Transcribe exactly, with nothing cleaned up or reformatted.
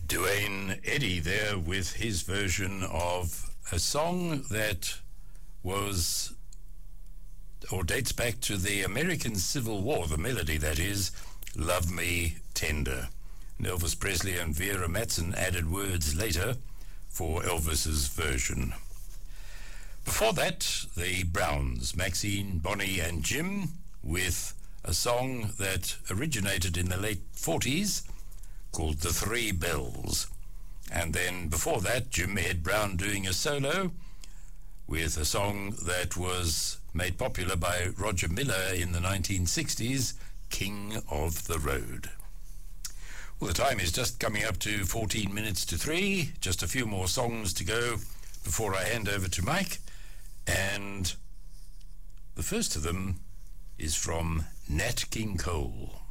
Duane Eddy there with his version of a song that was or dates back to the American Civil War, the melody that is, Love Me Tender. And Elvis Presley and Vera Mattson added words later for Elvis's version. Before that, the Browns, Maxine, Bonnie and Jim, with a song that originated in the late forties called The Three Bells. And then before that, Jim Ed Brown doing a solo with a song that was made popular by Roger Miller in the nineteen sixties, King of the Road. Well, the time is just coming up to fourteen minutes to three. Just a few more songs to go before I hand over to Mike. And the first of them is from Nat King Cole.